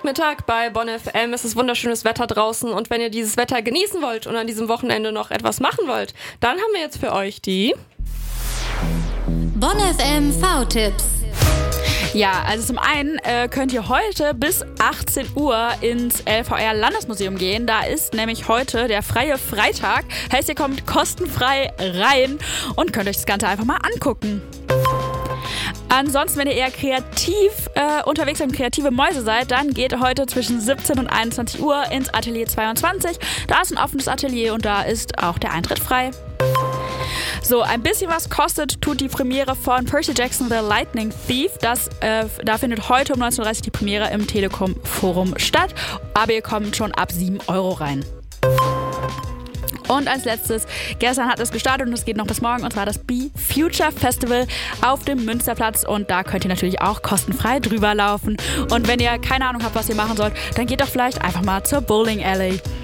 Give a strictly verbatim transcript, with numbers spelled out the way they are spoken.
Freitagnachmittag bei Bonn F M. Es ist wunderschönes Wetter draußen und wenn ihr dieses Wetter genießen wollt und an diesem Wochenende noch etwas machen wollt, dann haben wir jetzt für euch die Bonn F M V-Tipps. Ja, also zum einen äh, könnt ihr heute bis achtzehn Uhr ins L V R-Landesmuseum gehen. Da ist nämlich heute der freie Freitag. Heißt, ihr kommt kostenfrei rein und könnt euch das Ganze einfach mal angucken. Ansonsten, wenn ihr eher kreativ äh, unterwegs seid und kreative Mäuse seid, dann geht heute zwischen siebzehn und einundzwanzig Uhr ins Atelier zweiundzwanzig. Da ist ein offenes Atelier und da ist auch der Eintritt frei. So, ein bisschen was kostet, tut die Premiere von Percy Jackson The Lightning Thief. Das, äh, da findet heute um neunzehn Uhr dreißig die Premiere im Telekom Forum statt. Aber ihr kommt schon ab sieben Euro rein. Und als letztes, gestern hat es gestartet und es geht noch bis morgen, und zwar das Be Future Festival auf dem Münsterplatz. Und da könnt ihr natürlich auch kostenfrei drüber laufen. Und wenn ihr keine Ahnung habt, was ihr machen sollt, dann geht doch vielleicht einfach mal zur Bowling Alley.